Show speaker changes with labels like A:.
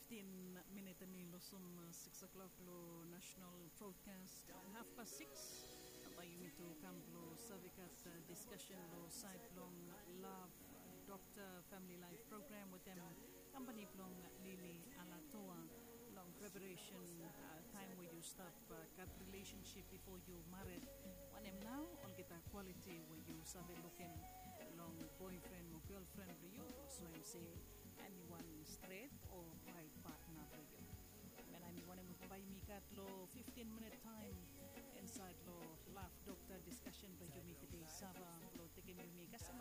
A: 15 minute nilo sum 6 o'clock lo national broadcast 6:30 tayo to Camplo Savikat discussion lo side long love doctor family life program with them company plong Lily Alatoa long preparation time where you start cut relationship before you married one em now all get a quality where you sabi looking long boyfriend or girlfriend for you so I'm say anyone straight or right partner for you and anyone mo kumbay mikat lo 15-minute time inside lo laugh doctor discussion for you mi today saba lo tikim mi kas